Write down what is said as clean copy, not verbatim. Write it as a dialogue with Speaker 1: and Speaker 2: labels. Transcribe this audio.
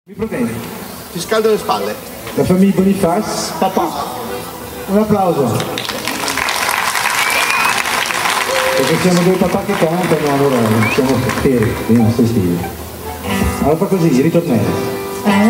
Speaker 1: Mi proviene.
Speaker 2: Ti scaldo le spalle.
Speaker 1: La famiglia Boniface, papà. Un applauso. Perché siamo due papà che cantano, allora siamo fieri dei nostri figli. Allora fa così, ritornello.